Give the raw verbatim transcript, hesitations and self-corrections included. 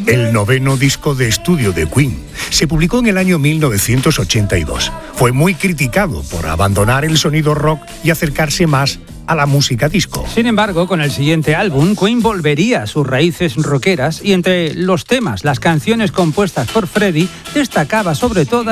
el noveno disco de estudio de Queen. Se publicó en el año mil novecientos ochenta y dos. Fue muy criticado por abandonar el sonido rock y acercarse más a la música disco. Sin embargo, con el siguiente álbum, Queen volvería a sus raíces rockeras y entre los temas, las canciones compuestas por Freddie, destacaba sobre todo